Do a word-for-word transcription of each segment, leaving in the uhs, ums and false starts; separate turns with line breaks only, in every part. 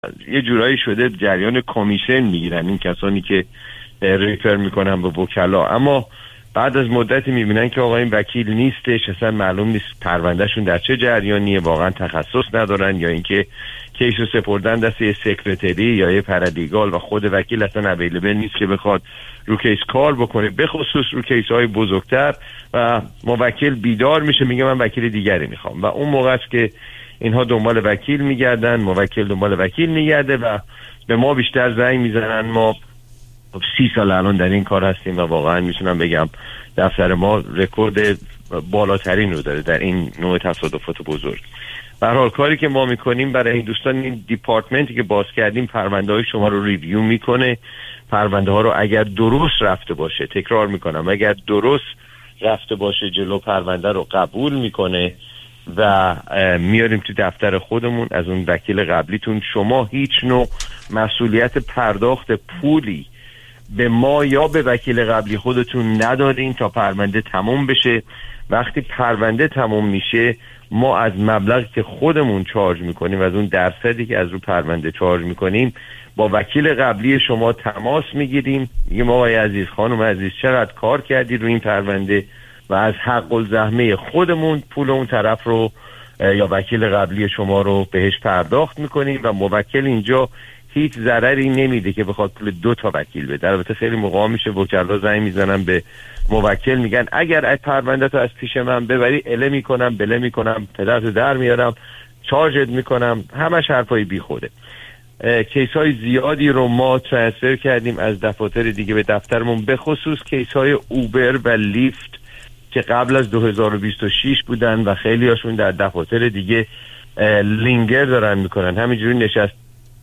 یه جورایی شده جریان کمیشن میگیرن این کسانی که ریفر میکنن به وکلا، اما بعد از مدتی میبینن که آقا این وکیل نیستش، اصلا معلوم نیست پروندهشون در چه جریانیه، واقعا تخصص ندارن، یا اینکه کیس رو سپردن دست یه سکرتری یا یه پرادیگال و خود وکیل اصلا اویلیبل نیست که بخواد رو کیس کار بکنه، به خصوص رو کیس های بزرگتر، و موکل بیدار میشه میگه من وکیل دیگری میخوام، و اون موقع است که اینها دنبال وکیل میگردن، موکل دنبال وکیل میگرده و به ما بیشتر زنگ میزنن. ما سی سال الان در این کار هستیم و واقعا میتونم بگم دفتر ما رکورد بالاترین رو داره در این نوع تصادفات بزرگ. به هر حال کاری که ما میکنیم برای این دوستان، این دیپارتمنتی که باز کردیم پرونده های شما رو ریویو میکنه، پرونده ها رو اگر درست رفته باشه، تکرار میکنم اگر درست رفته باشه جلو پرونده رو قبول میکنه و میاریم تو دفتر خودمون از اون وکیل قبلیتون. شما هیچ نوع مسئولیت پرداخت پولی به ما یا به وکیل قبلی خودتون ندارین تا پرونده تموم بشه. وقتی پرونده تموم میشه ما از مبلغی که خودمون چارج میکنیم، از اون درصدی که از رو پرونده چارج میکنیم، با وکیل قبلی شما تماس میگیریم، میگیم آقای عزیز، خانم عزیز، چقدر کار کردی رو این پرونده، و از حق الزحمه خودمون پول اون طرف رو یا وکیل قبلی شما رو بهش پرداخت میکنیم و موکل اینجا هیچ ضرری نمیده که بخواد پول دو تا وکیل بده. البته خیلی موقع میشه وکلا زنگ میزنن به موکل میگن اگر از پرونده تو از پیش من ببری اله میکنم بله میکنم، پدرتو در میارم، چارجت میکنم، همش حرفای بی خوده. کیس های زیادی رو ما ترانسفر کردیم از دفاتر دیگه به دفترمون، به خصوص کیس های اوبر و لیفت که قبل از دو هزار و بیست و شش بودن و خیلی هاشون در دفاتر دیگه لینگر دارن میکنن، همینجوری نشست.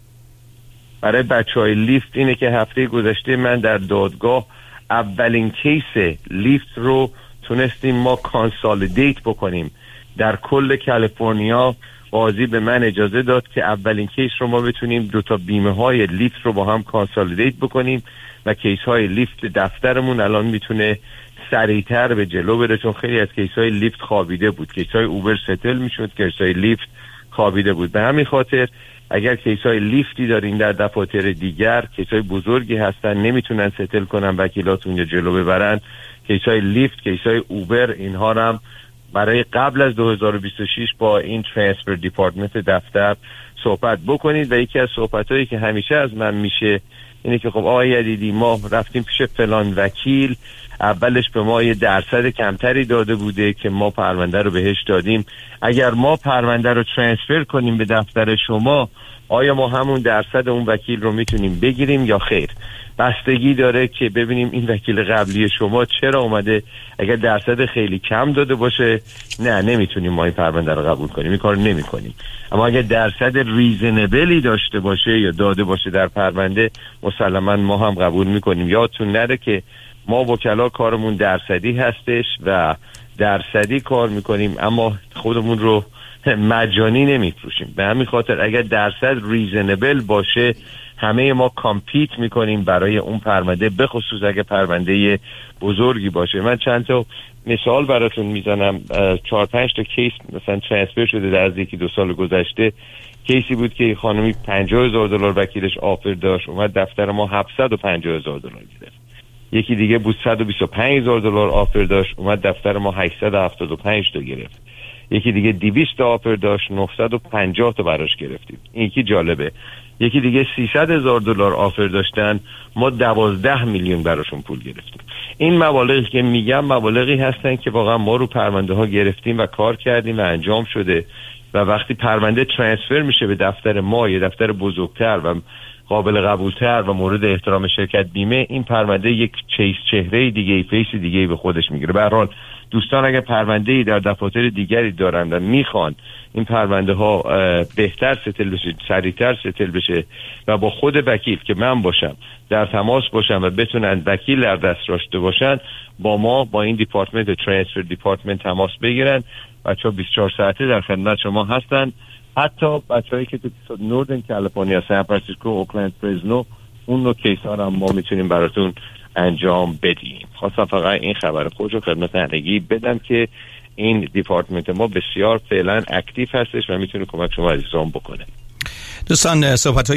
برای بچه های لیفت اینه که هفته گذشته من در دادگاه اولین کیس لیفت رو تونستیم ما کانسالیدیت بکنیم در کل کالیفرنیا. قاضی به من اجازه داد که اولین کیس رو ما بتونیم دوتا بیمه های لیفت رو با هم کانسالیدیت بکنیم و کیس های لیفت دفترمون الان میتونه سریعتر به جلو بره، چون خیلی از کیس های لیفت خوابیده بود. کیس های اوبر ستل میشد، کیس های لیفت خوابیده بود. به همین خاطر اگر کیس های لیفتی دارین در دفاتر دیگر، کیس های بزرگی هستن نمیتونن ستل کنن وکیلاتون یا جلو ببرن، کیس های لیفت، کیس های اوبر، اینها هم برای قبل از دو هزار و بیست و شش با این ترانسفر دیپارتمنت دفتر صحبت بکنید. و یکی از صحبتایی که همیشه از من میشه اینه که خب آقای عدیدی ما رفتیم پیش فلان وکیل، اولش به ما یه درصد کمتری داده بوده که ما پرونده رو بهش دادیم، اگر ما پرونده رو ترانسفر کنیم به دفتر شما آیا ما همون درصد اون وکیل رو میتونیم بگیریم یا خیر؟ بستگی داره که ببینیم این وکیل قبلی شما چرا اومده. اگر درصد خیلی کم داده باشه نه نمیتونیم ما این پرونده رو قبول کنیم، این کار نمی کنیم. اما اگر درصد ریزنبلی داشته باشه یا داده باشه در پرونده مسلما ما هم قبول میکنیم. یادتون نره که ما وکلا کارمون درصدی هستش و درصدی کار میکنیم، اما خودمون رو مجانی نمیفروشیم. به همین خاطر اگر درصد ریزنبل باشه همه ما کامپیت میکنیم برای اون پرونده، به خصوص اگه پرونده بزرگی باشه. من چند تا مثال براتون میزنم. چهار پنج تا کیس مثلا ترانسفر شده در از یکی دو سال گذشته. کیسی بود که خانمی پنجاه هزار دلار وکیلش آفر داشت، اومد دفتر ما هفتصد و پنجاه هزار دلار گرفت. یکی دیگه بود صد و بیست و پنج هزار دلار آفر داشت، اومد دفتر ما هشتصد و هفتاد و پنج تا گرفت. یکی دیگه دویست تا آفر داشت، نهصد و پنجاه تا براش گرفتیم. این یکی جالبه. یکی دیگه سیصد هزار دلار آفر داشتن، ما دوازده میلیون براشون پول گرفتیم. این مبالغی که میگم مبالغی هستن که واقعا ما رو پرونده ها گرفتیم و کار کردیم و انجام شده، و وقتی پرونده ترانسفر میشه به دفتر ما، یه دفتر بزرگتر و قابل قبولتر و مورد احترام شرکت بیمه، این پرونده یک چیز چهره دیگه، فیس دیگه به خودش میگیره. به هر حال دوستان اگر پرونده‌ای در دفاتر دیگری دارن و میخوان این پرونده ها بهتر ستل بشه، سریعتر ستل بشه و با خود وکیل که من باشم در تماس باشن و بتونن وکیل در دست داشته باشن، با ما با این دیپارتمنت ترانسفر دیپارتمنت تماس بگیرن. بچه‌ها بیست و چهار ساعته در خدمت شما هستن. حتی بچه‌هایی که تو نوردن کالیفرنیا، سان فرانسیسکو، اوکلند، فرزنو، اون نوع کیس‌ها هم ما میتونیم براتون انجام بدیم. خواستم فقط این خبر خوش رو خدمت همگی بدم که این دیپارتمنت ما بسیار فعلا اکتیو هستش و میتونه کمک شما عزیزان بکنه.
دوستان صحبت